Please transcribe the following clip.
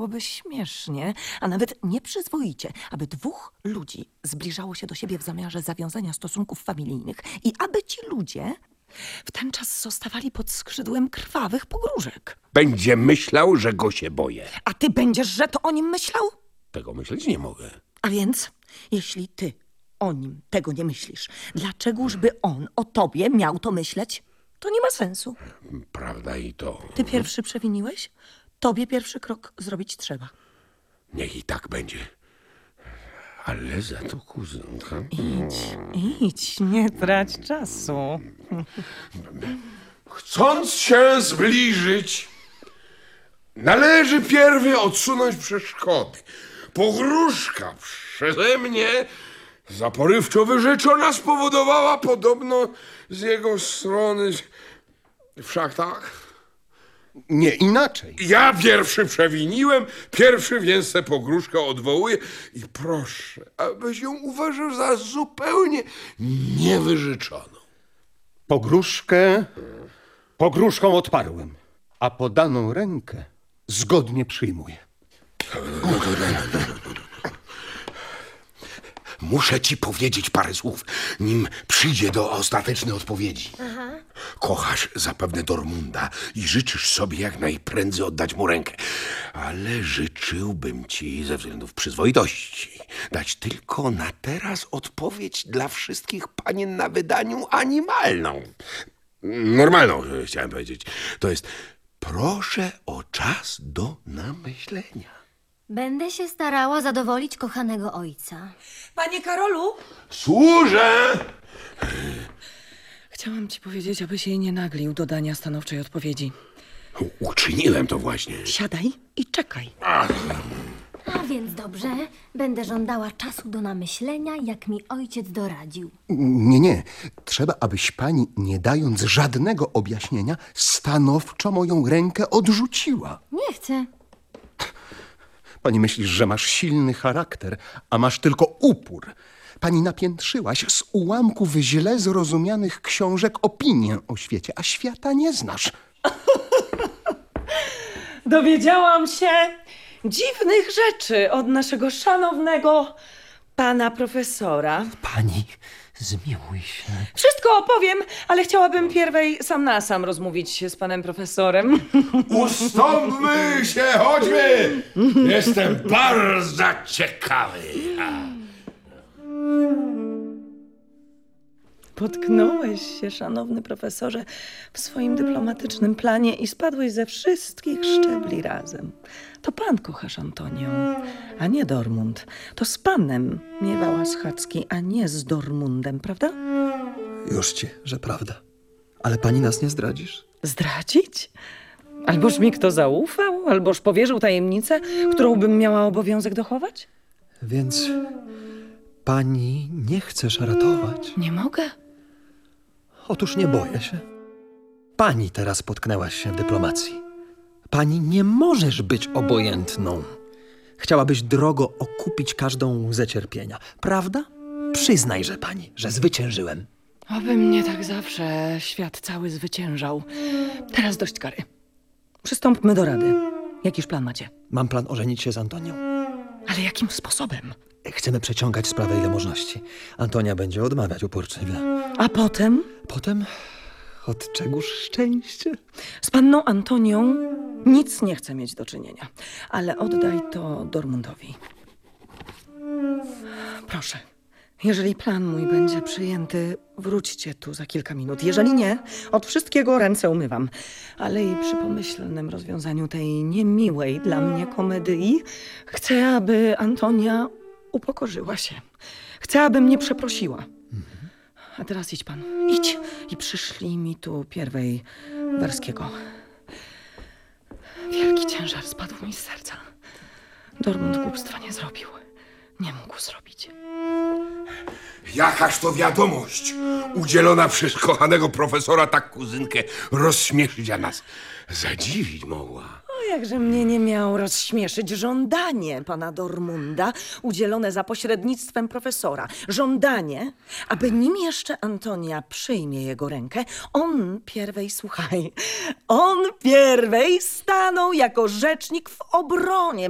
byłoby śmiesznie, a nawet nieprzyzwoicie, aby dwóch ludzi zbliżało się do siebie w zamiarze zawiązania stosunków familijnych i aby ci ludzie w ten czas zostawali pod skrzydłem krwawych pogróżek. Będzie myślał, że go się boję. A ty będziesz, że to o nim myślał? Tego myśleć nie mogę. A więc, jeśli ty o nim tego nie myślisz, dlaczegożby on o tobie miał to myśleć? To nie ma sensu. Prawda i to. Ty pierwszy przewiniłeś? Tobie pierwszy krok zrobić trzeba. Niech i tak będzie. Ale za to kuzynka... Idź, nie trać czasu. Chcąc się zbliżyć, należy pierwy odsunąć przeszkody. Pogróżka przeze mnie zaporywczo wyrzeczona spowodowała podobno z jego strony... Wszak tak? Nie inaczej. Ja pierwszy przewiniłem, pierwszy więc tę pogróżkę odwołuję i proszę, abyś ją uważał za zupełnie niewyrzeczoną. Pogróżką odparłem, a podaną rękę zgodnie przyjmuję. Muszę ci powiedzieć parę słów, nim przyjdzie do ostatecznej odpowiedzi. Kochasz zapewne Dormunda i życzysz sobie jak najprędzej oddać mu rękę. Ale życzyłbym ci ze względów przyzwoitości dać tylko na teraz odpowiedź dla wszystkich panien na wydaniu animalną. Normalną, chciałem powiedzieć. To jest proszę o czas do namyślenia. Będę się starała zadowolić kochanego ojca. Panie Karolu! Służę! Chciałam ci powiedzieć, abyś jej nie naglił do dania stanowczej odpowiedzi. Uczyniłem to właśnie. Siadaj i czekaj. A więc dobrze, będę żądała czasu do namyślenia, jak mi ojciec doradził. Nie. Trzeba, abyś pani, nie dając żadnego objaśnienia, stanowczo moją rękę odrzuciła. Nie chcę. Pani myślisz, że masz silny charakter, a masz tylko upór. Pani napiętrzyłaś z ułamków źle zrozumianych książek opinię o świecie, a świata nie znasz. Dowiedziałam się dziwnych rzeczy od naszego szanownego pana profesora. Pani, zmiłuj się. Wszystko opowiem, ale chciałabym pierwej sam na sam rozmówić się z panem profesorem. Ustąpmy się, chodźmy! Jestem bardzo ciekawy. Potknąłeś się, szanowny profesorze, w swoim dyplomatycznym planie i spadłeś ze wszystkich szczebli razem. To pan kochasz Antonią, a nie Dormund. To z panem miewała schadzki, a nie z Dormundem, prawda? Już ci, że prawda. Ale pani nas nie zdradzisz? Zdradzić? Alboż mi kto zaufał, alboż powierzył tajemnicę, którą bym miała obowiązek dochować? Więc pani nie chcesz ratować? Nie mogę. Otóż nie boję się. Pani teraz potknęłaś się w dyplomacji. Pani nie możesz być obojętną. Chciałabyś drogo okupić każdą łzę cierpienia. Prawda? Przyznajże pani, że zwyciężyłem. Oby mnie tak zawsze świat cały zwyciężał. Teraz dość kary. Przystąpmy do rady. Jakiż plan macie? Mam plan ożenić się z Antonią. Ale jakim sposobem? Chcemy przeciągać sprawę ile możności. Antonia będzie odmawiać uporczywie. A potem? Potem od czegóż szczęście? Z panną Antonią nic nie chcę mieć do czynienia. Ale oddaj to Dormundowi. Proszę. Jeżeli plan mój będzie przyjęty, wróćcie tu za kilka minut. Jeżeli nie, od wszystkiego ręce umywam. Ale i przy pomyślnym rozwiązaniu tej niemiłej dla mnie komedii chcę, aby Antonia upokorzyła się. Chcę, aby mnie przeprosiła. A teraz idź pan. Idź i przyszlij mi tu pierwej Werskiego. Wielki ciężar spadł mi z serca. Dormund głupstwa nie zrobił. Nie mógł zrobić. Jakaż to wiadomość udzielona przez kochanego profesora tak kuzynkę rozśmieszyć, a nas zadziwić mogła. O, jakże mnie nie miał rozśmieszyć żądanie pana Dormunda udzielone za pośrednictwem profesora. Żądanie, aby nim jeszcze Antonia przyjmie jego rękę, on pierwej, słuchaj, on pierwej stanął jako rzecznik w obronie